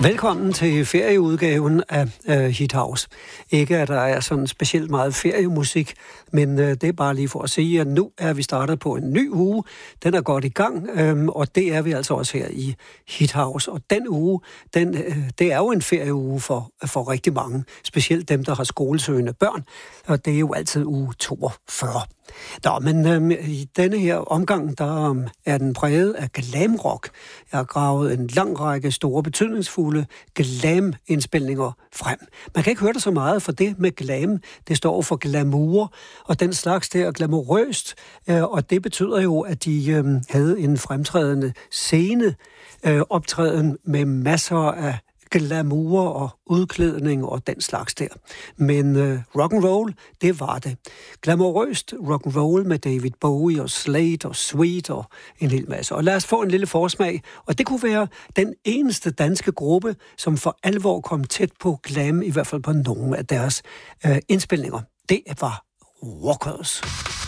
Velkommen til ferieudgaven af Hit House. Ikke at der er sådan specielt meget feriemusik, men det er bare lige for at sige, at nu er vi startet på en ny uge. Den er godt i gang, og det er vi altså også her i Hit House. Og den uge, det er jo en ferieuge for rigtig mange, specielt dem, der har skolesøgende børn, og det er jo altid uge 42. Nå, men i denne her omgang, der er den præget af glamrock. Jeg har gravet en lang række store, betydningsfulde glam-indspilninger frem. Man kan ikke høre det så meget, for det med glam, det står for glamour, og den slags der glamourøst, og det betyder jo, at de havde en fremtrædende scene, optræden med masser af glamour og udklædning og den slags der. Men rock and roll, det var det. Glamourøst rock and roll med David Bowie og Slade og Sweet og en hel masse. Og lad os få en lille forsmag. Og det kunne være den eneste danske gruppe, som for alvor kom tæt på glam, i hvert fald på nogle af deres indspilninger. Det var Walkers.